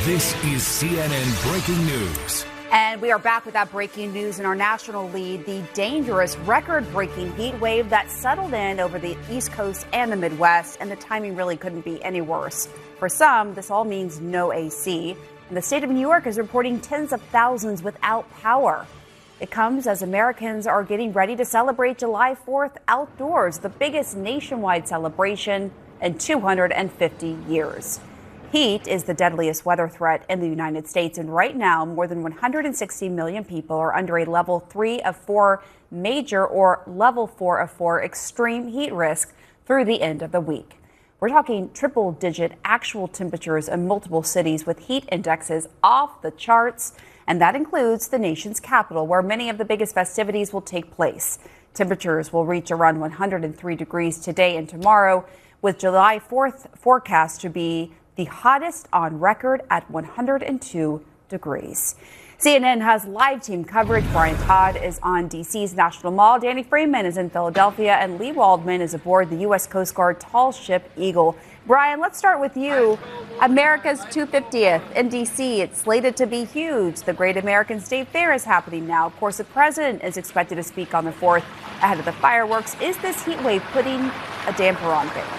This is CNN Breaking News. And we are back with that breaking news in our national lead. The dangerous record-breaking heat wave that settled in over the East Coast and the Midwest, and the timing really couldn't be any worse. For some, this all means no AC. And the state of New York is reporting tens of thousands without power. It comes as Americans are getting ready to celebrate July 4th outdoors, the biggest nationwide celebration in 250 years. Heat is the deadliest weather threat in the United States, and right now, more than 160 million people are under a level 3 of 4 major or level 4 of 4 extreme heat risk through the end of the week. We're talking triple-digit actual temperatures in multiple cities with heat indexes off the charts, and that includes the nation's capital, where many of the biggest festivities will take place. Temperatures will reach around 103 degrees today and tomorrow, with July 4th forecast to be the hottest on record at 102 degrees. CNN has live team coverage. Brian Todd is on D.C.'s National Mall. Danny Freeman is in Philadelphia, and Lee Waldman is aboard the U.S. Coast Guard tall ship Eagle. Brian, let's start with you. America's 250th in D.C. It's slated to be huge. The Great American State Fair is happening now. Of course, the president is expected to speak on the 4th ahead of the fireworks. Is this heat wave putting a damper on things?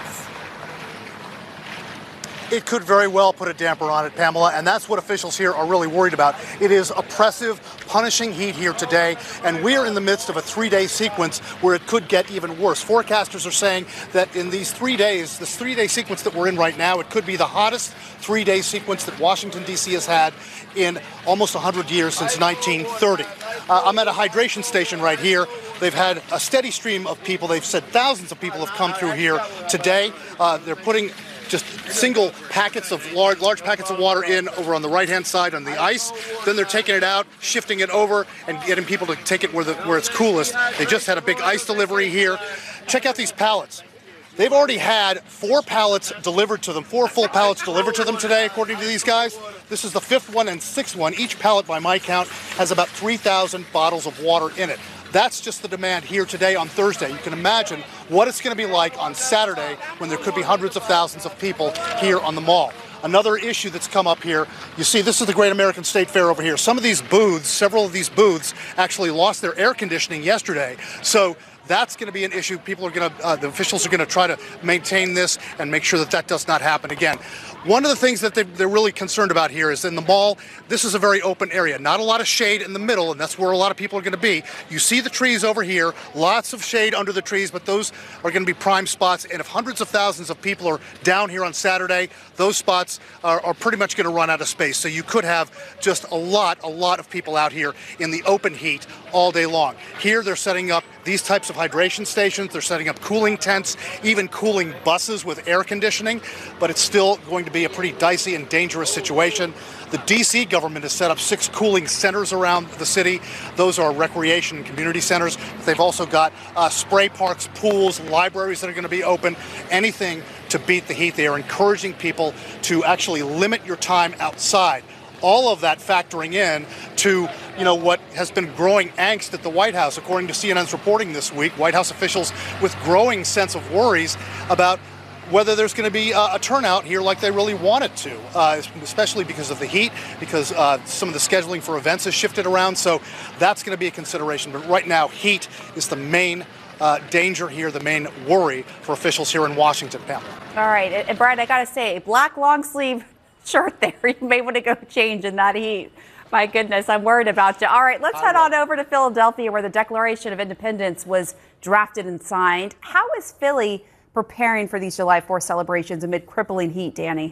It could very well put a damper on it, Pamela, and that's what officials here are really worried about. It is oppressive, punishing heat here today, and we're in the midst of a 3-day sequence where it could get even worse. Forecasters are saying that in these 3 days, this 3-day sequence that we're in right now, it could be the hottest 3-day sequence that Washington, D.C. has had in almost 100 years, since 1930. I'm at a hydration station right here. They've had a steady stream of people. They've said thousands of people have come through here today. They're putting just single packets of large packets of water in over on the right-hand side on the ice. Then they're taking it out, shifting it over, and getting people to take it where it's coolest. They just had a big ice delivery here. Check out these pallets. They've already had 4 pallets delivered to them, 4 full pallets delivered to them today, according to these guys. This is the 5th one and 6th one. Each pallet, by my count, has about 3,000 bottles of water in it. That's just the demand here today on Thursday. You can imagine what it's going to be like on Saturday when there could be hundreds of thousands of people here on the mall. Another issue that's come up here, you see, this is the Great American State Fair over here. Some of these booths, several of these booths actually lost their air conditioning yesterday. So that's going to be an issue. People are going to, the officials are going to try to maintain this and make sure that that does not happen again. One of the things that they're really concerned about here is in the mall, this is a very open area. Not a lot of shade in the middle, and that's where a lot of people are going to be. You see the trees over here, lots of shade under the trees, but those are going to be prime spots. And if hundreds of thousands of people are down here on Saturday, those spots are pretty much going to run out of space. So you could have just a lot of people out here in the open heat all day long. Here they're setting up these types of hydration stations. They're setting up cooling tents, even cooling buses with air conditioning, but it's still going to be a pretty dicey and dangerous situation. The D.C. government has set up 6 cooling centers around the city. Those are recreation and community centers. They've also got spray parks, pools, libraries that are going to be open, anything to beat the heat. They are encouraging people to actually limit your time outside. All of that factoring in to, what has been growing angst at the White House. According to CNN's reporting this week, White House officials with growing sense of worries about whether there's going to be a turnout here like they really want it to, especially because of the heat, because some of the scheduling for events has shifted around. So that's going to be a consideration. But right now, heat is the main danger here, the main worry for officials here in Washington, Pamela. All right. And Brian, I got to say, black long sleeve shirt there. You may want to go change in that heat. My goodness, I'm worried about you. All right, let's head on over to Philadelphia, where the Declaration of Independence was drafted and signed. How is Philly preparing for these July 4th celebrations amid crippling heat, Danny?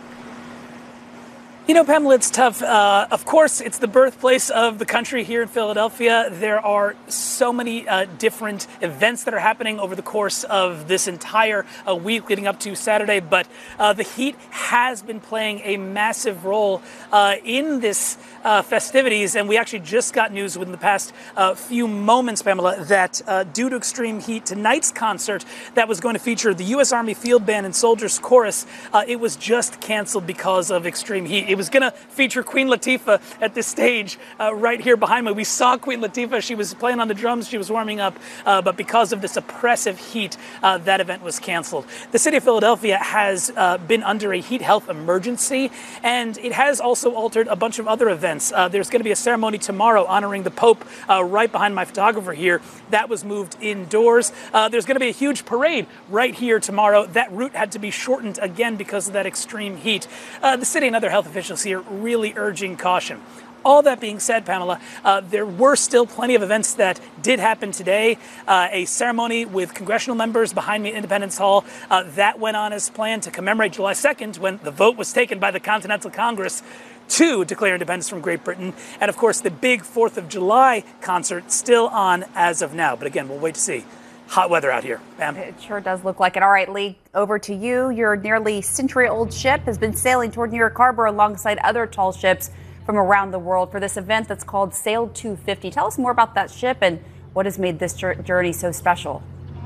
Pamela, it's tough. Of course, it's the birthplace of the country here in Philadelphia. There are so many different events that are happening over the course of this entire week leading up to Saturday. But the heat has been playing a massive role in this festivities. And we actually just got news within the past few moments, Pamela, that due to extreme heat, tonight's concert that was going to feature the U.S. Army Field Band and Soldiers Chorus, it was just canceled because of extreme heat. It was going to feature Queen Latifah at this stage right here behind me. We saw Queen Latifah. She was playing on the drums. She was warming up. But because of this oppressive heat, that event was canceled. The city of Philadelphia has been under a heat health emergency, and it has also altered a bunch of other events. There's going to be a ceremony tomorrow honoring the Pope right behind my photographer here. That was moved indoors. There's going to be a huge parade right here tomorrow. That route had to be shortened again because of that extreme heat. The city and other health officials here really urging caution. All that being said, Pamela, there were still plenty of events that did happen today. A ceremony with congressional members behind me at Independence Hall, that went on as planned to commemorate July 2nd when the vote was taken by the Continental Congress to declare independence from Great Britain. And of course, the big 4th of July concert still on as of now. But again, we'll wait to see. Hot weather out here. Pam. It sure does look like it. All right, Lee, over to you. Your nearly century-old ship has been sailing toward New York Harbor alongside other tall ships from around the world for this event that's called Sail 250. Tell us more about that ship and what has made this journey so special.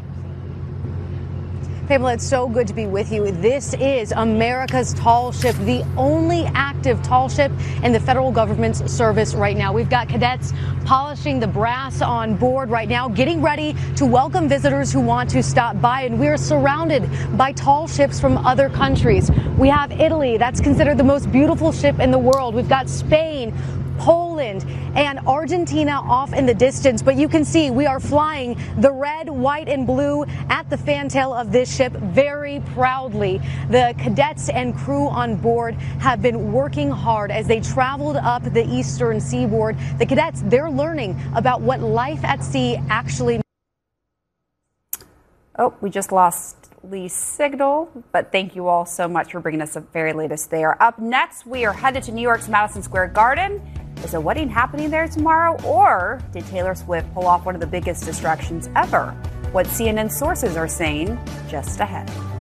Pamela, it's so good to be with you. This is America's tall ship, the only active tall ship in the federal government's service right now. We've got cadets polishing the brass on board right now, getting ready to welcome visitors who want to stop by. And we're surrounded by tall ships from other countries. We have Italy. That's considered the most beautiful ship in the world. We've got Spain, Poland, and Argentina off in the distance. But you can see we are flying the red, white, and blue at the fantail of this ship very proudly. The cadets and crew on board have been working hard as they traveled up the eastern seaboard. The cadets, they're learning about what life at sea actually. Oh, we just lost Lee's signal, but thank you all so much for bringing us the very latest there. Up next, we are headed to New York's Madison Square Garden. Is a wedding happening there tomorrow, or did Taylor Swift pull off one of the biggest distractions ever? What CNN sources are saying just ahead.